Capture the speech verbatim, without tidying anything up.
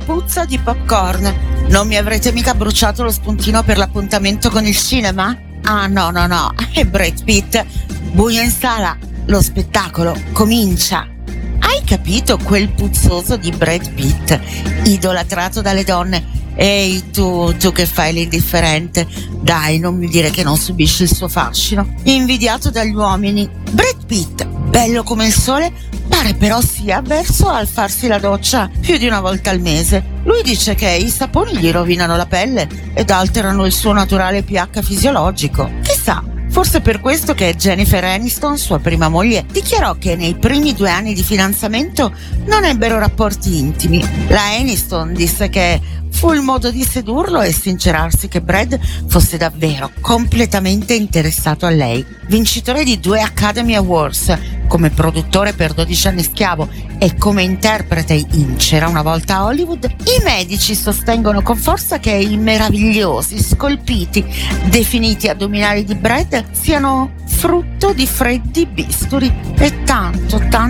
puzza di popcorn. Non mi avrete mica bruciato lo spuntino per l'appuntamento con il cinema? Ah no, no, no, è Brad Pitt. Buio in sala, lo spettacolo comincia. Hai capito quel puzzoso di Brad Pitt, idolatrato dalle donne? Ehi tu, tu che fai l'indifferente, dai, non mi dire che non subisci il suo fascino. Invidiato dagli uomini. Brad Pitt, bello come il sole, pare però sia avverso al farsi la doccia più di una volta al mese. Lui dice che i saponi gli rovinano la pelle ed alterano il suo naturale pH fisiologico. Chissà, forse per questo che Jennifer Aniston, sua prima moglie, dichiarò che nei primi due anni di fidanzamento non ebbero rapporti intimi. La Aniston disse che fu il modo di sedurlo e sincerarsi che Brad fosse davvero completamente interessato a lei. Vincitore di due Academy Awards come produttore per dodici anni schiavo e come interprete in C'era una volta a Hollywood, i medici sostengono con forza che i meravigliosi, scolpiti, definiti addominali di Brad siano frutto di freddi bisturi e tanto, tanto